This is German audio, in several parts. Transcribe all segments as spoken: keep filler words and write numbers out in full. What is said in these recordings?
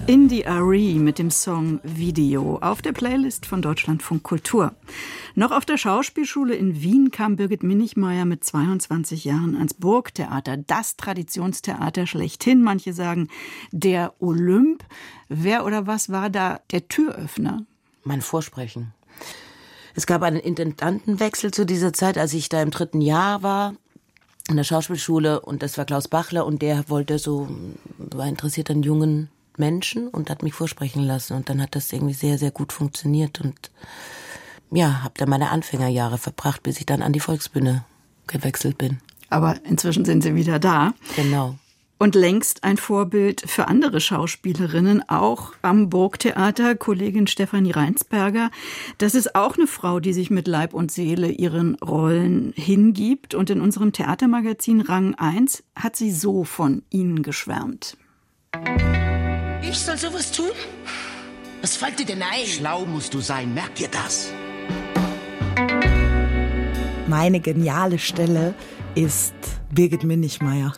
Indy Arie mit dem Song Video auf der Playlist von Deutschlandfunk Kultur. Noch auf der Schauspielschule in Wien kam Birgit Minichmayr mit zweiundzwanzig Jahren ans Burgtheater, das Traditionstheater schlechthin. Manche sagen der Olymp. Wer oder was war da der Türöffner? Mein Vorsprechen. Es gab einen Intendantenwechsel zu dieser Zeit, als ich da im dritten Jahr war in der Schauspielschule, und das war Klaus Bachler, und der wollte so, war interessiert an jungen Menschen und hat mich vorsprechen lassen, und dann hat das irgendwie sehr, sehr gut funktioniert und ja, habe da meine Anfängerjahre verbracht, bis ich dann an die Volksbühne gewechselt bin. Aber inzwischen sind Sie wieder da. Genau. Und längst ein Vorbild für andere Schauspielerinnen, auch am Burgtheater, Kollegin Stefanie Reinsperger. Das ist auch eine Frau, die sich mit Leib und Seele ihren Rollen hingibt. Und in unserem Theatermagazin Rang eins hat sie so von Ihnen geschwärmt. Ich soll sowas tun? Was fällt dir denn ein? Schlau musst du sein, merk dir das. Meine geniale Stelle ist Birgit Minichmayr.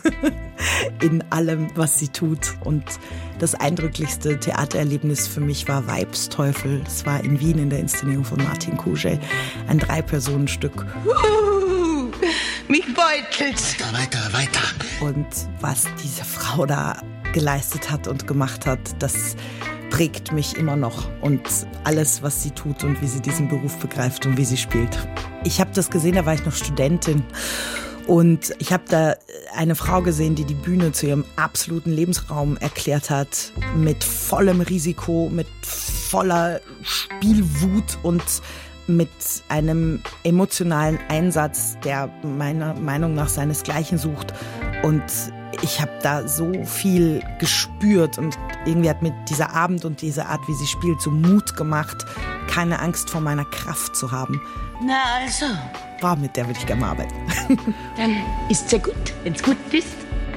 In allem, was sie tut. Und das eindrücklichste Theatererlebnis für mich war Weibsteufel. Das war in Wien in der Inszenierung von Martin Kuschel. Ein Drei-Personen-Stück. Uh, mich beutelt's. Weiter, weiter, weiter. Und was diese Frau da geleistet hat und gemacht hat, das prägt mich immer noch. Und alles, was sie tut und wie sie diesen Beruf begreift und wie sie spielt. Ich habe das gesehen, da war ich noch Studentin. Und ich habe da eine Frau gesehen, die die Bühne zu ihrem absoluten Lebensraum erklärt hat, mit vollem Risiko, mit voller Spielwut und mit einem emotionalen Einsatz, der meiner Meinung nach seinesgleichen sucht. Und ich habe da so viel gespürt und irgendwie hat mir dieser Abend und diese Art, wie sie spielt, so Mut gemacht, keine Angst vor meiner Kraft zu haben. Na also. Wow, mit der würde ich gerne mal arbeiten. Dann ist's ja gut, wenn's gut ist.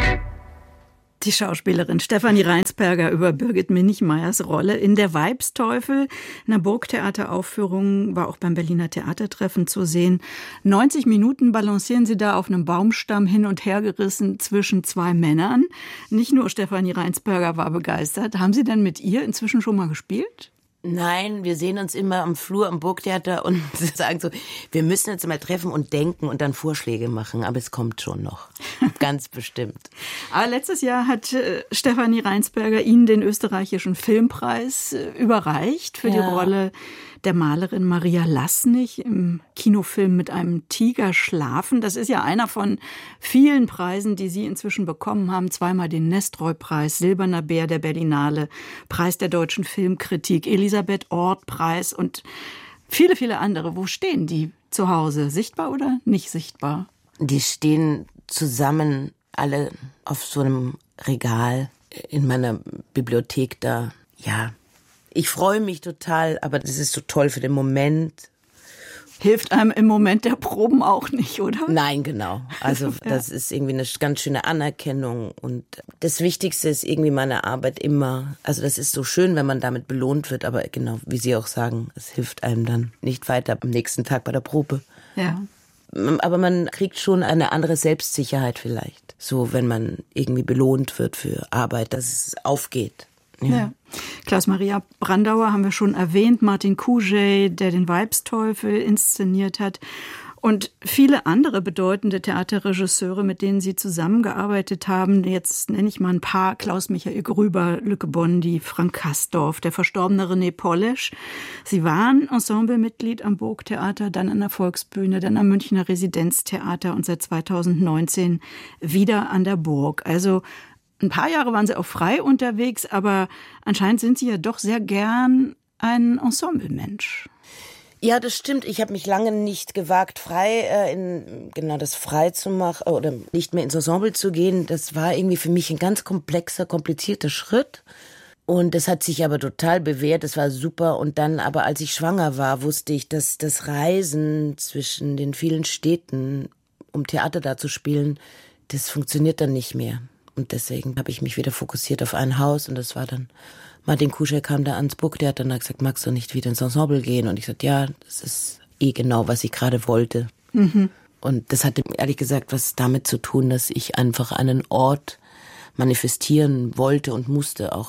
Die Schauspielerin Stefanie Reinsperger über Birgit Minichmayrs Rolle in der Weibsteufel. Eine Burgtheateraufführung war auch beim Berliner Theatertreffen zu sehen. neunzig Minuten balancieren sie da auf einem Baumstamm hin und her gerissen zwischen zwei Männern. Nicht nur Stefanie Reinsperger war begeistert. Haben Sie denn mit ihr inzwischen schon mal gespielt? Nein, wir sehen uns immer am Flur am Burgtheater und sagen so, wir müssen uns mal treffen und denken und dann Vorschläge machen, aber es kommt schon noch, ganz bestimmt. Aber letztes Jahr hat äh, Stefanie Reinsperger Ihnen den österreichischen Filmpreis äh, überreicht für ja. die Rolle der Malerin Maria Lassnig im Kinofilm Mit einem Tiger schlafen. Das ist ja einer von vielen Preisen, die Sie inzwischen bekommen haben. Zweimal den Nestroy-Preis, Silberner Bär der Berlinale, Preis der deutschen Filmkritik, Elisabeth-Ort-Preis und viele, viele andere. Wo stehen die zu Hause? Sichtbar oder nicht sichtbar? Die stehen zusammen alle auf so einem Regal in meiner Bibliothek da, ja. Ich freue mich total, aber das ist so toll für den Moment. Hilft einem im Moment der Proben auch nicht, oder? Nein, genau. Also das ja. ist irgendwie eine ganz schöne Anerkennung. Und das Wichtigste ist irgendwie meine Arbeit immer. Also das ist so schön, wenn man damit belohnt wird. Aber genau, wie Sie auch sagen, es hilft einem dann nicht weiter am nächsten Tag bei der Probe. Ja. Aber man kriegt schon eine andere Selbstsicherheit vielleicht. So, wenn man irgendwie belohnt wird für Arbeit, dass es aufgeht. Ja. ja. Klaus-Maria Brandauer haben wir schon erwähnt, Martin Kuschel, der den Weibsteufel inszeniert hat, und viele andere bedeutende Theaterregisseure, mit denen Sie zusammengearbeitet haben. Jetzt nenne ich mal ein paar: Klaus-Michael Grüber, Lücke Bondi, Frank Kastorf, der verstorbene René Polesch. Sie waren Ensemblemitglied am Burgtheater, dann an der Volksbühne, dann am Münchner Residenztheater und seit zweitausendneunzehn wieder an der Burg. Also ein paar Jahre waren Sie auch frei unterwegs, aber anscheinend sind Sie ja doch sehr gern ein Ensemblemensch. Ja, das stimmt. Ich habe mich lange nicht gewagt, frei äh, in genau das frei zu machen oder nicht mehr ins Ensemble zu gehen. Das war irgendwie für mich ein ganz komplexer, komplizierter Schritt. Und das hat sich aber total bewährt. Das war super. Und dann, aber als ich schwanger war, wusste ich, dass das Reisen zwischen den vielen Städten, um Theater da zu spielen, das funktioniert dann nicht mehr. Und deswegen habe ich mich wieder fokussiert auf ein Haus, und das war dann, Martin Kuschel kam da ans Burgtheater und hat gesagt, magst du nicht wieder ins Ensemble gehen? Und ich sagte, ja, das ist eh genau, was ich gerade wollte. Mhm. Und das hatte ehrlich gesagt was damit zu tun, dass ich einfach einen Ort manifestieren wollte und musste, auch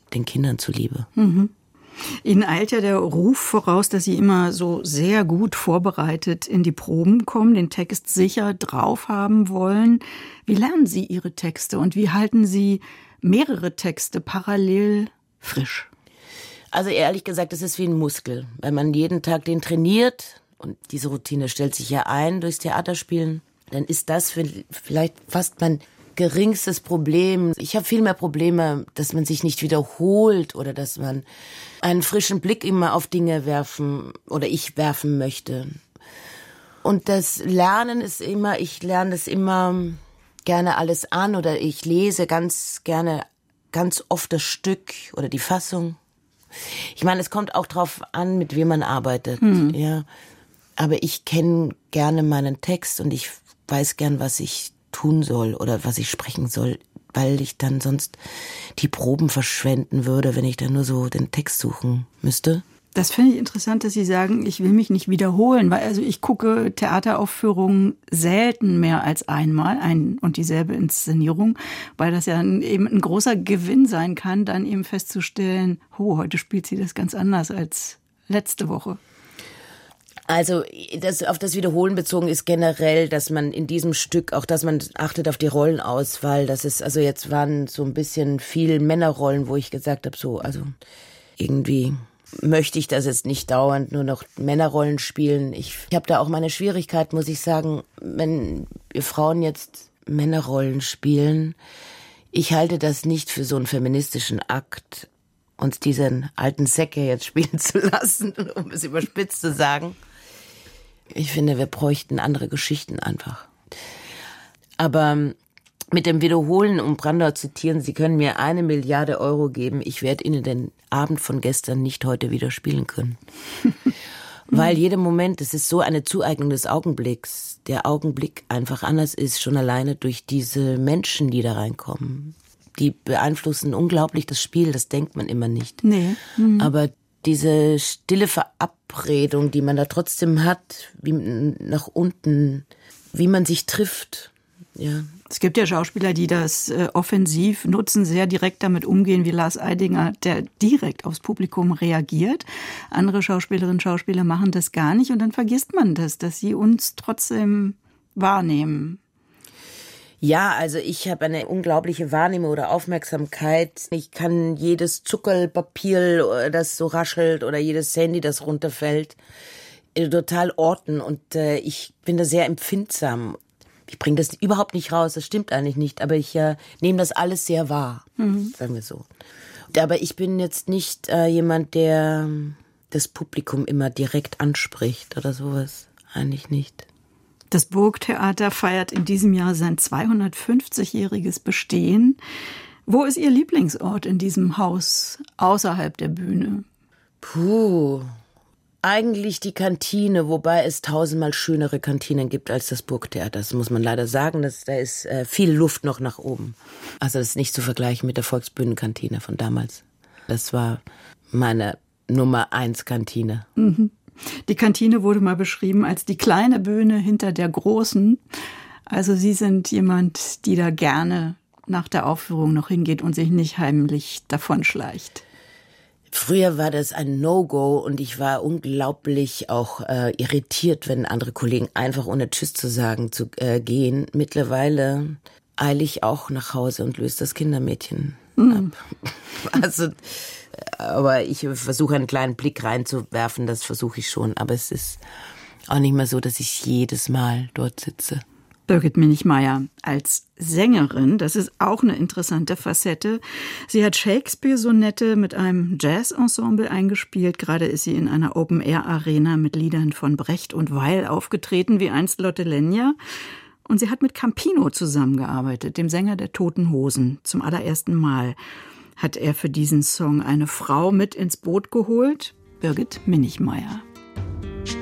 den Kindern zuliebe. Mhm. Ihnen eilt ja der Ruf voraus, dass Sie immer so sehr gut vorbereitet in die Proben kommen, den Text sicher drauf haben wollen. Wie lernen Sie Ihre Texte und wie halten Sie mehrere Texte parallel frisch? Also ehrlich gesagt, das ist wie ein Muskel. Wenn man jeden Tag den trainiert, und diese Routine stellt sich ja ein durchs Theaterspielen, dann ist das vielleicht fast mein geringstes Problem. Ich habe viel mehr Probleme, dass man sich nicht wiederholt oder dass man einen frischen Blick immer auf Dinge werfen oder ich werfen möchte. Und das Lernen ist immer, ich lerne das immer gerne alles an oder ich lese ganz gerne ganz oft das Stück oder die Fassung. Ich meine, es kommt auch drauf an, mit wem man arbeitet, hm. ja. Aber ich kenne gerne meinen Text und ich weiß gern, was ich tun soll oder was ich sprechen soll, weil ich dann sonst die Proben verschwenden würde, wenn ich dann nur so den Text suchen müsste. Das finde ich interessant, dass Sie sagen, ich will mich nicht wiederholen, weil also ich gucke Theateraufführungen selten mehr als einmal, ein und dieselbe Inszenierung, weil das ja eben ein großer Gewinn sein kann, dann eben festzustellen, oh, heute spielt sie das ganz anders als letzte Woche. Also das, auf das Wiederholen bezogen ist generell, dass man in diesem Stück, auch dass man achtet auf die Rollenauswahl, das ist, also jetzt waren so ein bisschen viel Männerrollen, wo ich gesagt habe, so, also irgendwie möchte ich das jetzt nicht dauernd nur noch Männerrollen spielen. Ich, ich habe da auch meine Schwierigkeit, muss ich sagen, wenn wir Frauen jetzt Männerrollen spielen. Ich halte das nicht für so einen feministischen Akt, uns diesen alten Säcke jetzt spielen zu lassen, um es überspitzt zu sagen. Ich finde, wir bräuchten andere Geschichten einfach. Aber mit dem Wiederholen, um Brandauer zu zitieren, Sie können mir eine Milliarde Euro geben, ich werde Ihnen den Abend von gestern nicht heute wieder spielen können. Weil jeder Moment, es ist so eine Zueignung des Augenblicks, der Augenblick einfach anders ist, schon alleine durch diese Menschen, die da reinkommen. Die beeinflussen unglaublich das Spiel, das denkt man immer nicht. Nee. Mhm. Aber diese stille Verabredung, die man da trotzdem hat, wie nach unten, wie man sich trifft, ja. Es gibt ja Schauspieler, die das äh, offensiv nutzen, sehr direkt damit umgehen, wie Lars Eidinger, der direkt aufs Publikum reagiert. Andere Schauspielerinnen und Schauspieler machen das gar nicht und dann vergisst man das, dass sie uns trotzdem wahrnehmen. Ja, also ich habe eine unglaubliche Wahrnehmung oder Aufmerksamkeit. Ich kann jedes Zuckerpapier, das so raschelt, oder jedes Handy, das runterfällt, total orten. Und äh, ich bin da sehr empfindsam. Ich bringe das überhaupt nicht raus, das stimmt eigentlich nicht, aber ich äh, nehme das alles sehr wahr, mhm. sagen wir so. Aber ich bin jetzt nicht äh, jemand, der das Publikum immer direkt anspricht oder sowas, eigentlich nicht. Das Burgtheater feiert in diesem Jahr sein zweihundertfünfzigjähriges Bestehen. Wo ist Ihr Lieblingsort in diesem Haus außerhalb der Bühne? Puh, eigentlich die Kantine, wobei es tausendmal schönere Kantinen gibt als das Burgtheater. Das muss man leider sagen, dass, da ist äh, viel Luft noch nach oben. Also das ist nicht zu vergleichen mit der Volksbühnenkantine von damals. Das war meine Nummer eins Kantine. Mhm. Die Kantine wurde mal beschrieben als die kleine Bühne hinter der großen. Also Sie sind jemand, die da gerne nach der Aufführung noch hingeht und sich nicht heimlich davonschleicht. Früher war das ein No-Go und ich war unglaublich auch äh, irritiert, wenn andere Kollegen einfach ohne Tschüss zu sagen zu äh, gehen. Mittlerweile eile ich auch nach Hause und löse das Kindermädchen mhm. ab. Also, aber ich versuche einen kleinen Blick reinzuwerfen, das versuche ich schon. Aber es ist auch nicht mehr so, dass ich jedes Mal dort sitze. Birgit Minichmayr als Sängerin, das ist auch eine interessante Facette. Sie hat Shakespeare-Sonette mit einem Jazz-Ensemble eingespielt. Gerade ist sie in einer Open-Air-Arena mit Liedern von Brecht und Weil aufgetreten, wie einst Lotte Lenya. Und sie hat mit Campino zusammengearbeitet, dem Sänger der Toten Hosen. Zum allerersten Mal hat er für diesen Song eine Frau mit ins Boot geholt, Birgit Minichmayr.